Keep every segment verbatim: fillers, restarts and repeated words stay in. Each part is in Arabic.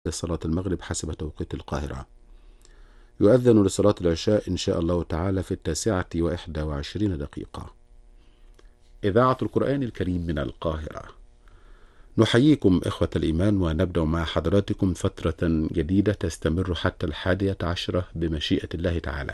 لصلاة المغرب حسب توقيت القاهرة. يؤذن لصلاة العشاء إن شاء الله تعالى في التاسعة وإحدى وعشرين دقيقة. إذاعة القرآن الكريم من القاهرة. نحييكم إخوة الإيمان، ونبدأ مع حضراتكم فترة جديدة تستمر حتى الحادية عشرة بمشيئة الله تعالى.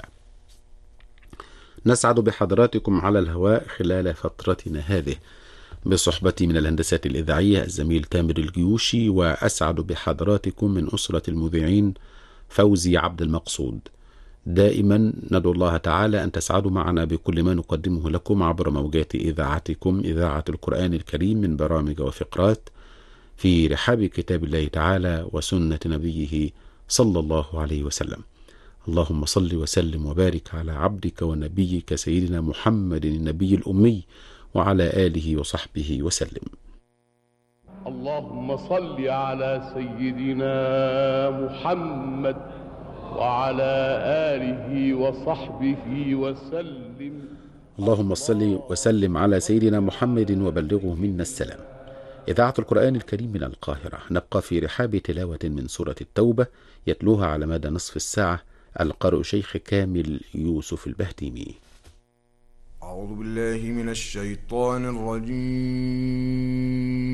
نسعد بحضراتكم على الهواء خلال فترتنا هذه بصحبتي من الهندسة الإذاعية الزميل تامر الجيوشي، وأسعد بحضراتكم من أسرة المذيعين فوزي عبد المقصود. دائما ندعو الله تعالى أن تسعدوا معنا بكل ما نقدمه لكم عبر موجات إذاعتكم إذاعة القرآن الكريم من برامج وفقرات في رحاب كتاب الله تعالى وسنة نبيه صلى الله عليه وسلم. اللهم صل وسلم وبارك على عبدك ونبيك سيدنا محمد النبي الأمي وعلى آله وصحبه وسلم. اللهم صل على سيدنا محمد وعلى آله وصحبه وسلم. اللهم صل وسلم على سيدنا محمد وبلغه منا السلام. إذاعة القرآن الكريم من القاهرة. نبقى في رحاب تلاوة من سورة التوبة يتلوها على مدى نصف الساعة القارئ شيخ كامل يوسف البهتيمي. أعوذ بالله من الشيطان الرجيم.